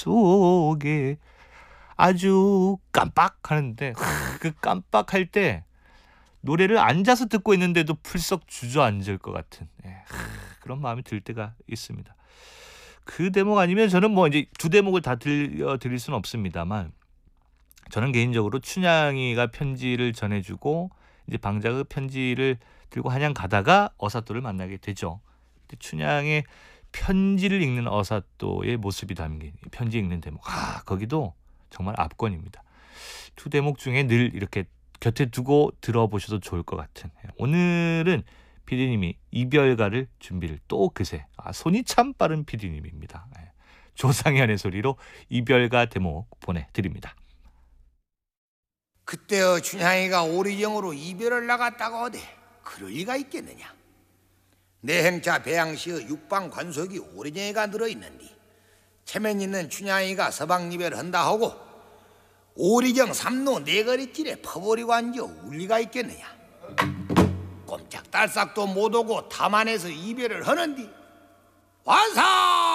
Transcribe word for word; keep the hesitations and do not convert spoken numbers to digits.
속에 아주 깜빡하는데 그 깜빡할 때 노래를 앉아서 듣고 있는데도 풀썩 주저앉을 것 같은 예, 그런 마음이 들 때가 있습니다. 그 대목 아니면 저는 뭐 이제 두 대목을 다 들려드릴 수는 없습니다만 저는 개인적으로 춘향이가 편지를 전해주고 이제 방자가 그 편지를 들고 한양 가다가 어사또를 만나게 되죠. 춘향의 편지를 읽는 어사또의 모습이 담긴 편지 읽는 대목. 아, 거기도 정말 압권입니다. 두 대목 중에 늘 이렇게 곁에 두고 들어보셔도 좋을 것 같은. 오늘은 피디님이 이별가를 준비를 또 그새. 아, 손이 참 빠른 피디님입니다. 조상현의 소리로 이별가 대목 보내드립니다. 그때의 춘향이가 오리정으로 이별을 나갔다고 하되 그럴 리가 있겠느냐. 내 행차 배양시의 육방 관속이 오리정이가 늘어있는디 체면 있는 춘향이가 서방이별을 한다 하고 오리정 삼로 네거리길에 퍼버리고 앉아 울 리가 있겠느냐. 꼼짝달싹도 못오고 탐안에서 이별을 하는디 완사